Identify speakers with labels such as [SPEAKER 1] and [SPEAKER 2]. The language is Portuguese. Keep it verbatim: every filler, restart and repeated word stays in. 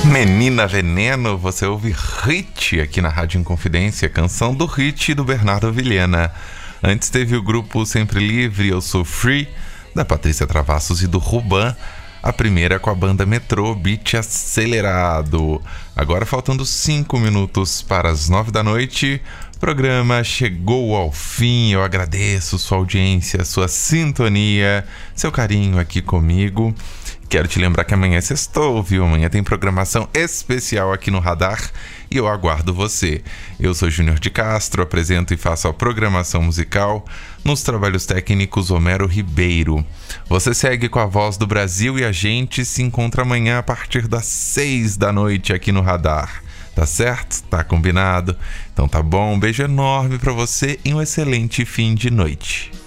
[SPEAKER 1] Menina Veneno, você ouve Hit aqui na Rádio Inconfidência, canção do Hit do Bernardo Vilhena. Antes teve o grupo Sempre Livre, Eu Sou Free, da Patrícia Travassos e do Ruban. A primeira com a banda Metrô, Beat Acelerado. Agora faltando cinco minutos para as nove da noite, o programa chegou ao fim. Eu agradeço sua audiência, sua sintonia, seu carinho aqui comigo. Quero te lembrar que amanhã é sextou, viu? Amanhã tem programação especial aqui no Radar e eu aguardo você. Eu sou Júnior de Castro, apresento e faço a programação musical. Nos trabalhos técnicos, Homero Ribeiro. Você segue com a Voz do Brasil e a gente se encontra amanhã a partir das seis da noite aqui no Radar. Tá certo? Tá combinado? Então tá bom. Um beijo enorme pra você e um excelente fim de noite.